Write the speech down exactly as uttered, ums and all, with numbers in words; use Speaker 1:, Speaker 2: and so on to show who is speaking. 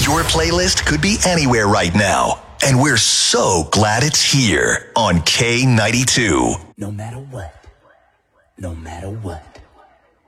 Speaker 1: Your playlist could be anywhere right now, and we're so glad it's here on K ninety-two.
Speaker 2: No matter what, no matter what.